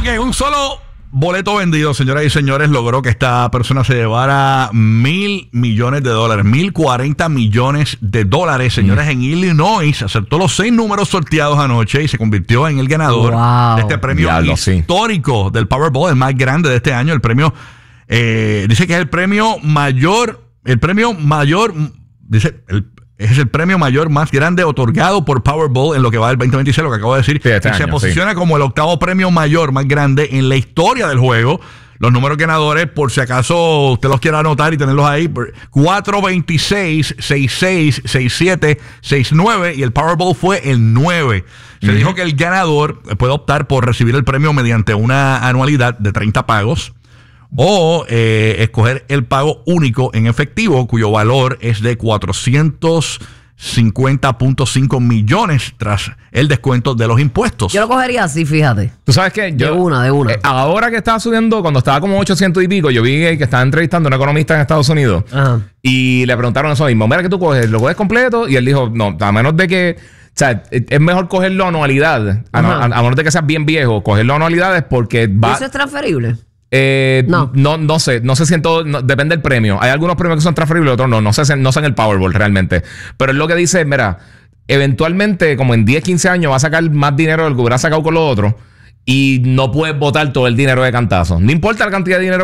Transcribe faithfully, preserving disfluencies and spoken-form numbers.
Ok, un solo boleto vendido, señoras y señores, logró que esta persona se llevara mil millones de dólares, mil cuarenta millones de dólares, señores, mm. en Illinois. Acertó los seis números sorteados anoche y se convirtió en el ganador wow. de este premio Diablo, histórico sí. del Powerball, el más grande de este año. El premio, eh, dice que es el premio mayor, el premio mayor, dice, el es el premio mayor más grande otorgado por Powerball en lo que va del veinte veintiséis, lo que acabo de decir. Sí, este y año, se posiciona sí. como el octavo premio mayor más grande en la historia del juego. Los números ganadores, por si acaso usted los quiera anotar y tenerlos ahí: cuatro, veintiséis, sesenta y seis, sesenta y siete, sesenta y nueve, y el Powerball fue el nueve. Se uh-huh. dijo que el ganador puede optar por recibir el premio mediante una anualidad de treinta pagos, o eh, escoger el pago único en efectivo, cuyo valor es de cuatrocientos cincuenta punto cinco millones tras el descuento de los impuestos. Yo lo cogería así, fíjate. Tú sabes que yo, de una, de una. Eh, ahora que estaba subiendo, cuando estaba como ochocientos y pico, yo vi que estaba entrevistando a un economista en Estados Unidos. Ajá. Y le preguntaron eso mismo: mira, que tú coges, ¿lo coges completo? Y él dijo, no, a menos de que, o sea, es mejor cogerlo a anualidad, a, a, a menos de que seas bien viejo, cogerlo a anualidades porque va... ¿Eso es transferible? Eh, no. no, no sé, no sé si en todo, no, depende del premio. Hay algunos premios que son transferibles, otros no, no sé, no sé en el Powerball realmente. Pero es lo que dice, mira, eventualmente, como en diez, quince años, va a sacar más dinero del que hubiera sacado con lo otro y no puedes botar todo el dinero de cantazo. No importa la cantidad de dinero